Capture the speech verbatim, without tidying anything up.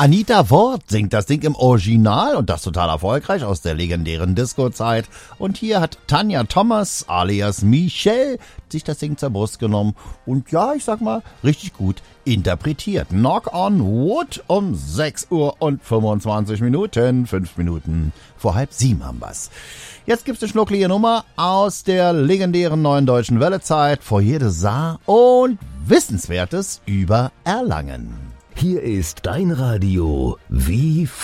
Anita Wort singt das Ding im Original und das total erfolgreich aus der legendären Disco-Zeit. Und hier hat Tanja Thomas alias Michelle sich das Ding zur Brust genommen und ja, ich sag mal, richtig gut interpretiert. Knock on Wood um sechs Uhr und fünfundzwanzig Minuten, fünf Minuten vor halb sieben haben wir's. Jetzt gibt's eine schnucklige Nummer aus der legendären Neuen Deutschen Welle-Zeit, Foyer de Saar und Wissenswertes über Erlangen. Hier ist dein Radio wie